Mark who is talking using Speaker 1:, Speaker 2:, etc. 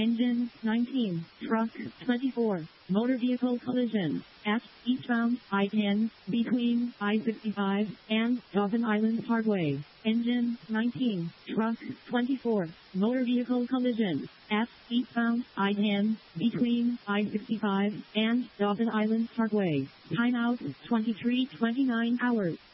Speaker 1: Engine 19, Truck 24, Motor Vehicle Collision at eastbound I-10 between I-65 and Dauphin Island Parkway. Engine 19, Truck 24, Motor Vehicle Collision at eastbound I-10 between I-65 and Dauphin Island Parkway. Timeout 23:29 hours.